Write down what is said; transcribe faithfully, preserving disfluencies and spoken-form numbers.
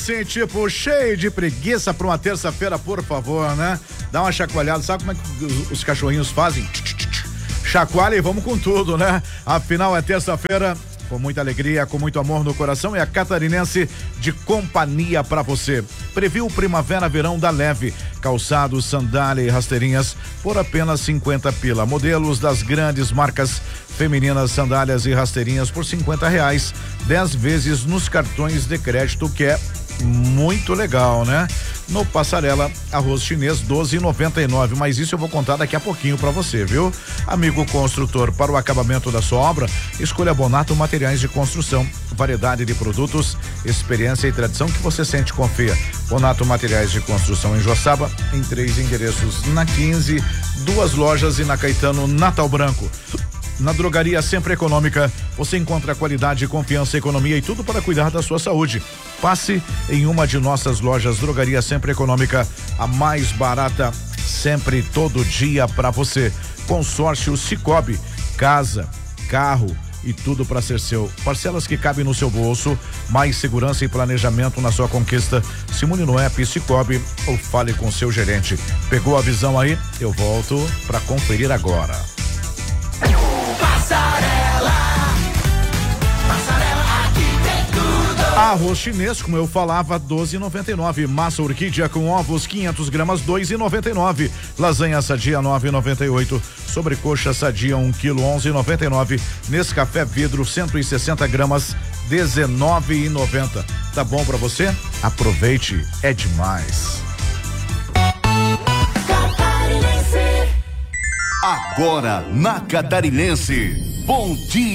Sim, tipo, cheio de preguiça pra uma terça-feira, por favor, né? Dá uma chacoalhada, sabe como é que os, os cachorrinhos fazem? Chacoalha e vamos com tudo, né? Afinal, é terça-feira, com muita alegria, com muito amor no coração, é a Catarinense de companhia pra você. Previu primavera-verão da Leve, calçados, sandália e rasteirinhas por apenas cinquenta pila. Modelos das grandes marcas femininas, sandálias e rasteirinhas por cinquenta reais, dez vezes nos cartões de crédito, que é muito legal, né? No Passarela, arroz chinês doze e noventa e nove, mas isso eu vou contar daqui a pouquinho pra você, viu? Amigo construtor, para o acabamento da sua obra, escolha Bonato Materiais de Construção, variedade de produtos, experiência e tradição que você sente e confia. Bonato Materiais de Construção em Joaçaba, em três endereços, na quinze, duas lojas e na Caetano Natal Branco. Na Drogaria Sempre Econômica, você encontra qualidade, confiança, economia e tudo para cuidar da sua saúde. Passe em uma de nossas lojas. Drogaria Sempre Econômica, a mais barata sempre, todo dia para você. Consórcio Cicobi, casa, carro e tudo para ser seu. Parcelas que cabem no seu bolso, mais segurança e planejamento na sua conquista. Simone no app Cicobi ou fale com seu gerente. Pegou a visão aí? Eu volto para conferir agora. Passarela, Passarela, aqui tem tudo. Arroz chinês, como eu falava, doze e noventa e nove. Massa orquídea com ovos, quinhentas gramas, dois e noventa e nove. Lasanha sadia, nove e noventa e oito. Sobrecoxa sadia, um quilo, onze e noventa e nove. Nescafé vidro, cento e sessenta gramas, dezenove e noventa. Tá bom pra você? Aproveite, é demais. Agora na Catarinense, bom dia.